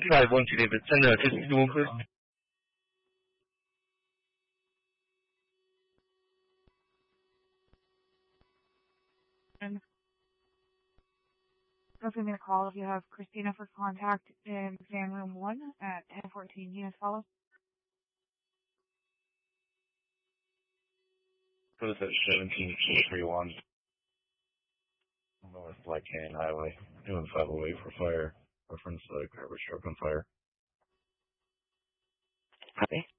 Hi, 1 2 David. Send a 51, please. Give me a call if you have Christina for contact in exam room 1 at 1014. Units follow. What is that? 17231 North Black Canyon Highway. Doing 508 for fire. Reference garbage truck on fire. Copy.